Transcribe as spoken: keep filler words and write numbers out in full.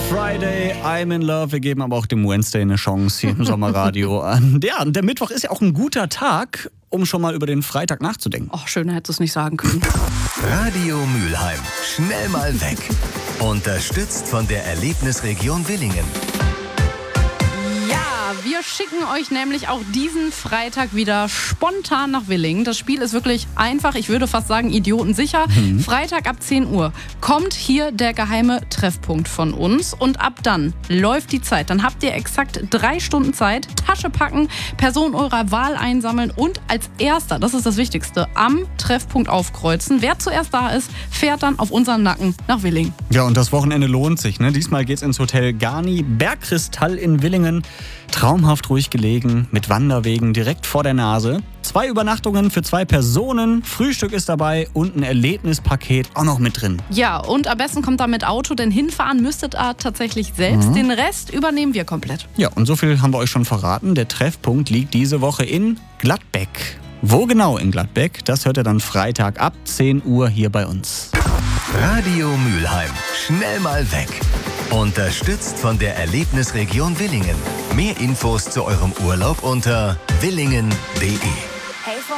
Friday, I'm in love. Wir geben aber auch dem Wednesday eine Chance hier im Sommerradio. Ja, und der Mittwoch ist ja auch ein guter Tag, um schon mal über den Freitag nachzudenken. Ach, schöner hättest du es nicht sagen können. Radio Mülheim. Schnell mal weg. Unterstützt von der Erlebnisregion Willingen. Wir schicken euch nämlich auch diesen Freitag wieder spontan nach Willingen. Das Spiel ist wirklich einfach, ich würde fast sagen idiotensicher. Mhm. Freitag ab zehn Uhr kommt hier der geheime Treffpunkt von uns und ab dann läuft die Zeit. Dann habt ihr exakt drei Stunden Zeit, Tasche packen, Person eurer Wahl einsammeln und als erster, das ist das Wichtigste, am Treffpunkt aufkreuzen. Wer zuerst da ist, fährt dann auf unseren Nacken nach Willingen. Ja, und das Wochenende lohnt sich. Ne? Diesmal geht's ins Hotel Garni Bergkristall in Willingen. Traumhaft ruhig gelegen, mit Wanderwegen direkt vor der Nase. Zwei Übernachtungen für zwei Personen, Frühstück ist dabei und ein Erlebnispaket auch noch mit drin. Ja, und am besten kommt da mit Auto, denn hinfahren müsstet ihr tatsächlich selbst. Mhm. Den Rest übernehmen wir komplett. Ja, und so viel haben wir euch schon verraten. Der Treffpunkt liegt diese Woche in Gladbeck. Wo genau in Gladbeck, das hört ihr dann Freitag ab zehn Uhr hier bei uns. Radio Mülheim. Schnell mal weg. Unterstützt von der Erlebnisregion Willingen. Mehr Infos zu eurem Urlaub unter willingen punkt de.